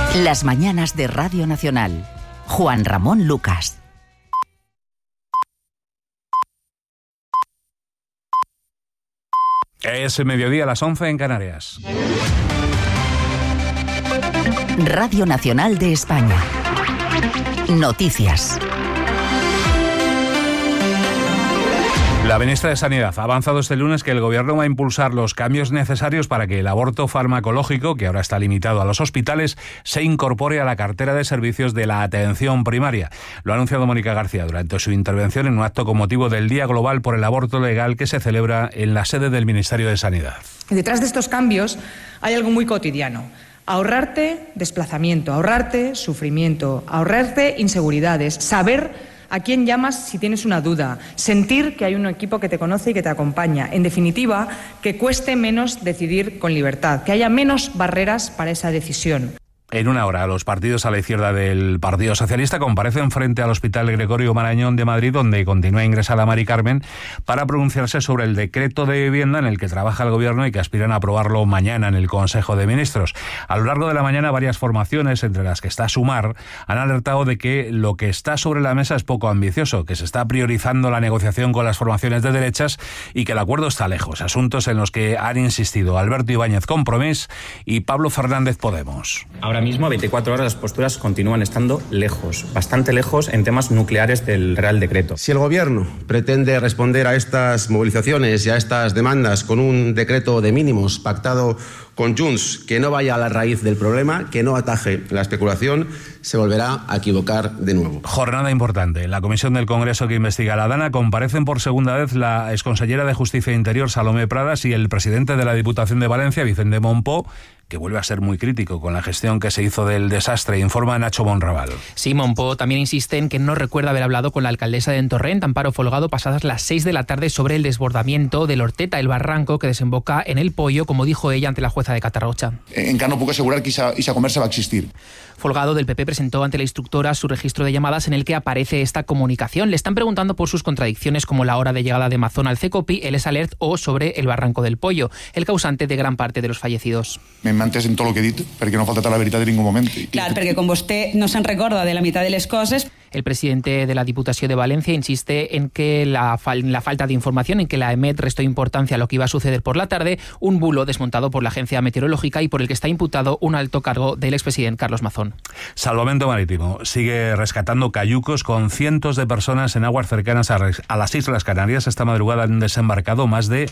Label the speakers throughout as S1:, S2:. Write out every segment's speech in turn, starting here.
S1: Las mañanas de Radio Nacional. Juan Ramón Lucas.
S2: Es mediodía, a las 11 en Canarias.
S1: Radio Nacional de España. Noticias.
S2: La ministra de Sanidad ha avanzado este lunes que el Gobierno va a impulsar los cambios necesarios para que el aborto farmacológico, que ahora está limitado a los hospitales, se incorpore a la cartera de servicios de la atención primaria. Lo ha anunciado Mónica García durante su intervención en un acto con motivo del Día Global por el Aborto Legal que se celebra en la sede del Ministerio de Sanidad.
S3: Detrás de estos cambios hay algo muy cotidiano. Ahorrarte desplazamiento, ahorrarte sufrimiento, ahorrarte inseguridades, saber a quién llamas si tienes una duda, sentir que hay un equipo que te conoce y que te acompaña. En definitiva, que cueste menos decidir con libertad, que haya menos barreras para esa decisión.
S2: En una hora, los partidos a la izquierda del Partido Socialista comparecen frente al Hospital Gregorio Marañón de Madrid, donde continúa ingresada Mari Carmen, para pronunciarse sobre el decreto de vivienda en el que trabaja el Gobierno y que aspiran a aprobarlo mañana en el Consejo de Ministros. A lo largo de la mañana, varias formaciones, entre las que está Sumar, han alertado de que lo que está sobre la mesa es poco ambicioso, que se está priorizando la negociación con las formaciones de derechas y que el acuerdo está lejos. Asuntos en los que han insistido Alberto Ibáñez, Compromís, y Pablo Fernández, Podemos.
S4: Ahora mismo, a 24 horas, las posturas continúan estando lejos, bastante lejos en temas nucleares del Real Decreto.
S5: Si el Gobierno pretende responder a estas movilizaciones y a estas demandas con un decreto de mínimos pactado con Junts que no vaya a la raíz del problema, que no ataje la especulación, se volverá a equivocar de nuevo.
S2: Jornada importante. En la comisión del Congreso que investiga la Dana comparecen por segunda vez la exconsellera de Justicia e Interior, Salomé Pradas, y el presidente de la Diputación de Valencia, Vicente Mompó, que vuelve a ser muy crítico con la gestión que se hizo del desastre, informa Nacho Monraval.
S6: Sí, Mompó también insiste en que no recuerda haber hablado con la alcaldesa de Torrent, Amparo Folgado, pasadas las 6 de la tarde sobre el desbordamiento del Horteta, el barranco que desemboca en el Pollo, como dijo ella ante la jueza de Catarrocha.
S7: Encara no puc assegurar que esa conversa va a existir.
S6: Folgado, del PP, presentó ante la instructora su registro de llamadas en el que aparece esta comunicación. Le están preguntando por sus contradicciones, como la hora de llegada de Mazón al CECOPI, el S-Alert o sobre el barranco del Pollo, el causante de gran parte de los fallecidos.
S7: M'he entès en tot el que he dit, perquè no ha faltat a la veritat en ningún moment.
S8: Clar, perquè com vostè no se'n recorda de la meitat de les coses.
S6: El presidente de la Diputación de Valencia insiste en que la falta de información, en que la EMET restó importancia a lo que iba a suceder por la tarde, un bulo desmontado por la agencia meteorológica y por el que está imputado un alto cargo del expresidente Carlos Mazón.
S2: Salvamento Marítimo sigue rescatando cayucos con cientos de personas en aguas cercanas a las Islas Canarias. Esta madrugada han desembarcado más de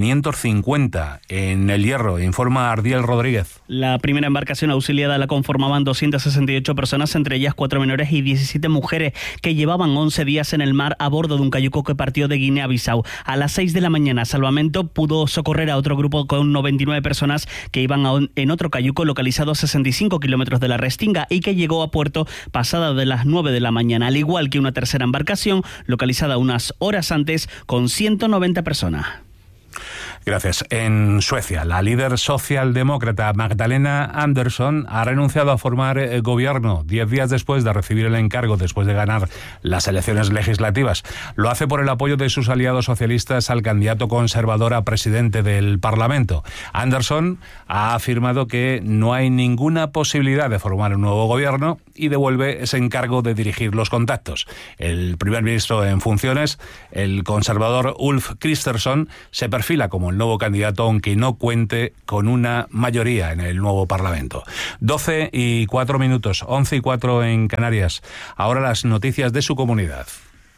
S2: 550 en el Hierro, informa Ardiel Rodríguez.
S9: La primera embarcación auxiliada la conformaban 268 personas, entre ellas 4 menores y 17 mujeres que llevaban 11 días en el mar a bordo de un cayuco que partió de Guinea-Bissau. A las 6 de la mañana, Salvamento pudo socorrer a otro grupo con 99 personas que iban en otro cayuco localizado a 65 kilómetros de la Restinga y que llegó a puerto pasada de las 9 de la mañana, al igual que una tercera embarcación localizada unas horas antes con 190 personas.
S2: Gracias. En Suecia, la líder socialdemócrata Magdalena Andersson ha renunciado a formar gobierno 10 días después de recibir el encargo, después de ganar las elecciones legislativas. Lo hace por el apoyo de sus aliados socialistas al candidato conservador a presidente del Parlamento. Andersson ha afirmado que no hay ninguna posibilidad de formar un nuevo gobierno y devuelve ese encargo de dirigir los contactos. El primer ministro en funciones, el conservador Ulf Kristersson, se perfila como el nuevo candidato, aunque no cuente con una mayoría en el nuevo Parlamento. 12:04, 11:04 en Canarias. Ahora las noticias de su comunidad.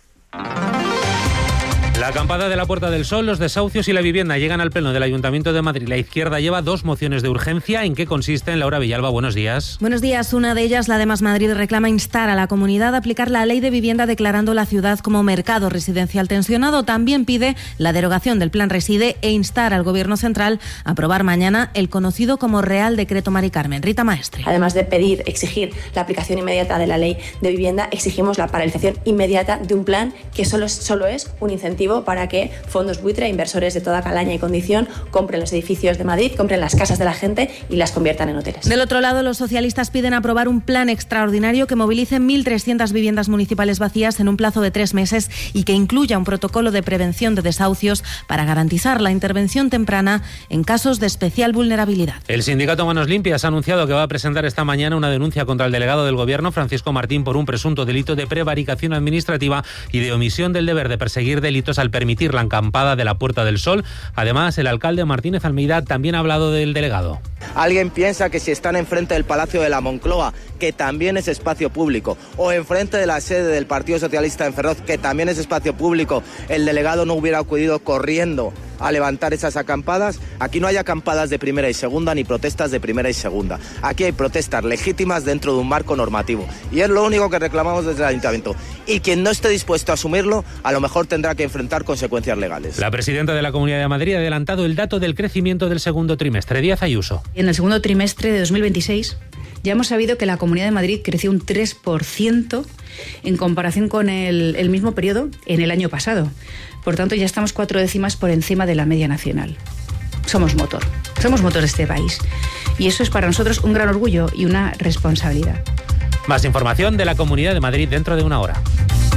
S10: La acampada de la Puerta del Sol, los desahucios y la vivienda llegan al Pleno del Ayuntamiento de Madrid. La izquierda lleva 2 mociones de urgencia. ¿En qué consisten? Laura Villalba, buenos días.
S11: Buenos días. Una de ellas, la de Más Madrid, reclama instar a la comunidad a aplicar la ley de vivienda declarando la ciudad como mercado residencial tensionado. También pide la derogación del Plan Reside e instar al Gobierno central a aprobar mañana el conocido como Real Decreto Mari Carmen. Rita Maestre.
S12: Además de exigir la aplicación inmediata de la ley de vivienda, exigimos la paralización inmediata de un plan que solo es un incentivo incentivo para que fondos buitre, inversores de toda calaña y condición, compren los edificios de Madrid, compren las casas de la gente y las conviertan en hoteles.
S11: Del otro lado, los socialistas piden aprobar un plan extraordinario que movilice 1.300 viviendas municipales vacías en un plazo de 3 meses y que incluya un protocolo de prevención de desahucios para garantizar la intervención temprana en casos de especial vulnerabilidad.
S10: El sindicato Manos Limpias ha anunciado que va a presentar esta mañana una denuncia contra el delegado del Gobierno, Francisco Martín, por un presunto delito de prevaricación administrativa y de omisión del deber de perseguir delitos al permitir la acampada de la Puerta del Sol. Además, el alcalde Martínez Almeida también ha hablado del delegado.
S13: Alguien piensa que si están enfrente del Palacio de la Moncloa, que también es espacio público, o enfrente de la sede del Partido Socialista en Ferroz, que también es espacio público, el delegado no hubiera acudido corriendo a levantar esas acampadas. Aquí no hay acampadas de primera y segunda ni protestas de primera y segunda. Aquí hay protestas legítimas dentro de un marco normativo y es lo único que reclamamos desde el Ayuntamiento. Y quien no esté dispuesto a asumirlo, a lo mejor tendrá que enfrentar consecuencias legales.
S10: La presidenta de la Comunidad de Madrid ha adelantado el dato del crecimiento del segundo trimestre. Díaz Ayuso.
S14: En el segundo trimestre de 2026 ya hemos sabido que la Comunidad de Madrid creció un 3% en comparación con el mismo periodo en el año pasado. Por tanto, ya estamos 4 décimas por encima de la media nacional. Somos motor de este país. Y eso es para nosotros un gran orgullo y una responsabilidad.
S10: Más información de la Comunidad de Madrid dentro de una hora.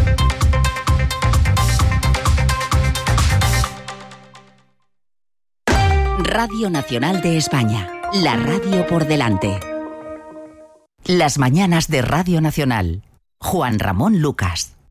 S1: Radio Nacional de España, la radio por delante. Las mañanas de Radio Nacional. Juan Ramón Lucas.